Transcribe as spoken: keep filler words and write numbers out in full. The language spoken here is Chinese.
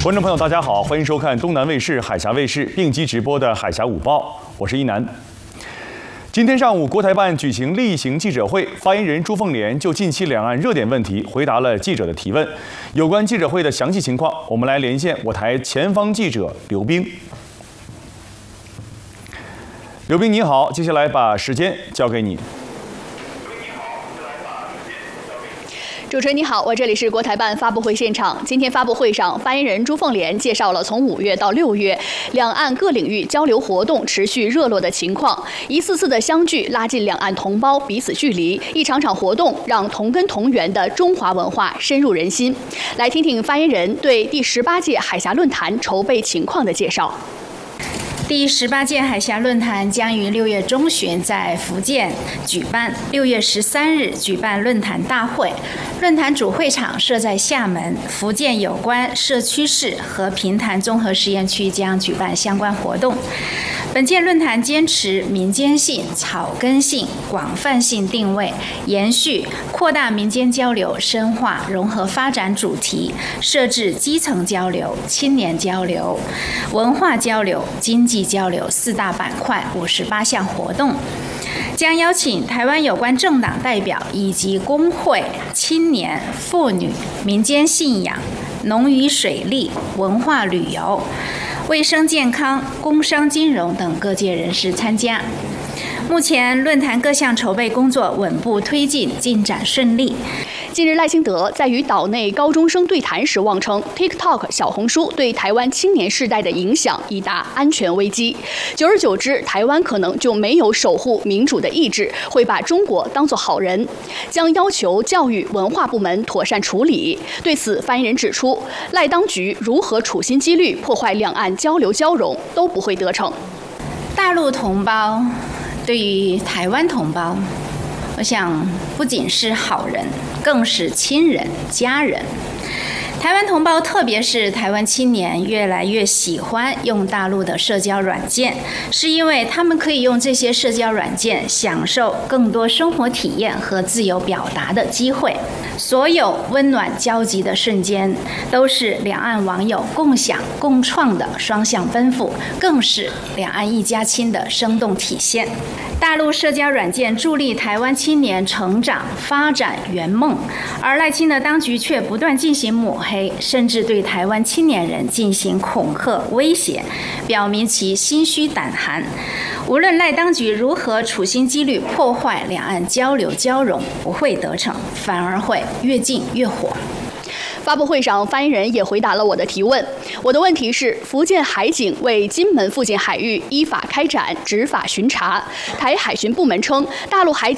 观众朋友，大家好，欢迎收看东南卫视、海峡卫视并机直播的《海峡午报》，我是一南。今天上午，国台办举行例行记者会，发言人朱凤莲就近期两岸热点问题回答了记者的提问。有关记者会的详细情况，我们来连线我台前方记者刘冰。刘冰你好，接下来把时间交给你。 主持人你好，我这里是国台办发布会现场。今天发布会上，发言人朱凤莲介绍了从五月到六月两岸各领域交流活动持续热络的情况，一次次的相聚拉近两岸同胞彼此距离，一场场活动让同根同源的中华文化深入人心。来听听发言人对第十八届海峡论坛筹备情况的介绍。 第十八届海峡论坛将于六月中旬在福建举办，六月十三日举办论坛大会。论坛主会场设在厦门，福建有关社区市和平潭综合实验区将举办相关活动。本届论坛坚持民间性、草根性、广泛性定位，延续扩大民间交流、深化融合发展主题，设置基层交流、青年交流、文化交流、经济 交流四大板块，五十八项活动，将邀请台湾有关政党代表以及工会、青年、妇女、民间信仰、农渔水利、文化旅游、卫生健康、工商金融等各界人士参加。 目前论坛各项筹备工作稳步推进，进展顺利。 近日，赖清德在与岛内高中生对谈时妄称 ，TikTok 小红书对台湾青年世代的影响已达安全危机。久而久之，台湾可能就没有守护民主的意志，会把中国当作好人，将要求教育文化部门妥善处理。对此，发言人指出，赖当局如何处心积虑破坏两岸交流交融，都不会得逞。 大陆同胞 对于台湾同胞，我想不仅是好人，更是亲人、家人。台湾同胞，特别是台湾青年，越来越喜欢用大陆的社交软件，是因为他们可以用这些社交软件享受更多生活体验和自由表达的机会。所有温暖交集的瞬间，都是两岸网友共享共创的双向奔赴，更是两岸一家亲的生动体现。 大陆社交软件助力台湾青年成长、发展圆梦，而赖清德当局却不断进行抹黑，甚至对台湾青年人进行恐吓威胁，表明其心虚胆寒。无论赖当局如何处心积虑破坏两岸交流交融，不会得逞，反而会越禁越火。 发布会上，发言人也回答了我的提问。我的问题是：福建海警为金门附近海域依法开展执法巡查，台海巡部门称，大陆海警